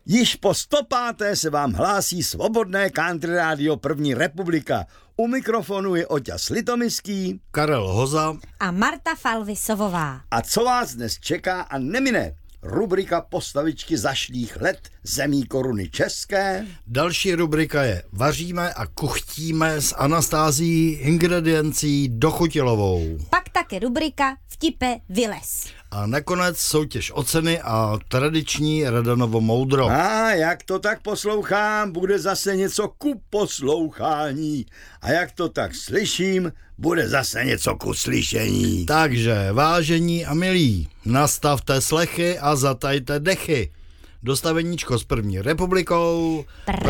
Již po 105. se vám hlásí svobodné country rádio První republika. U mikrofonu je Oťas Litomyský, Karel Hoza a Marta Falvisovová. A co vás dnes čeká a nemine? Rubrika Postavičky zašlých let zemí koruny české. Další rubrika je Vaříme a kuchtíme s Anastázií Ingrediencí Dochutilovou. Pak také rubrika Vtipe vylez. A nakonec soutěž o ceny a tradiční Radanovo moudro. A jak to tak poslouchám, bude zase něco ku poslouchání. A jak to tak slyším, bude zase něco ku slyšení. Takže, vážení a milí, nastavte slechy a zatajte dechy. Dostaveníčko s První republikou